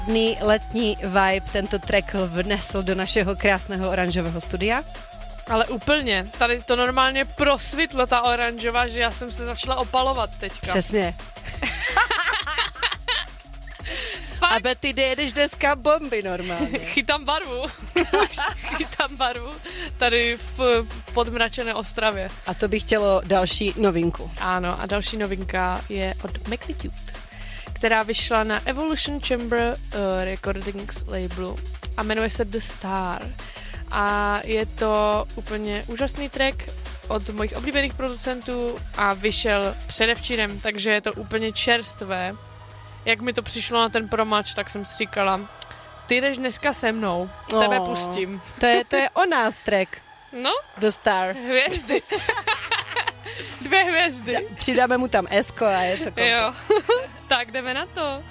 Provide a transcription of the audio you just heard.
letní vibe tento track vnesl do našeho krásného oranžového studia? Ale úplně. Tady to normálně prosvitlo, ta oranžová, že já jsem se začala opalovat teďka. Přesně. A ty jedeš dneska bomby normálně. Chytám barvu tady v podmračené Ostravě. A to by chtělo další novinku. Ano, a další novinka je od Magnitude, která vyšla na Evolution Chamber Recordings labelu a jmenuje se The Star. A je to úplně úžasný track od mojich oblíbených producentů a vyšel předevčírem, takže je to úplně čerstvé. Jak mi to přišlo na ten promač, tak jsem si říkala, ty jdeš dneska se mnou, tebe pustím. To je o nás track. No? The Star. Hvězdy. 2 hvězdy. Přidáme mu tam esko a je to komplet. Jo. Tak jdeme na to.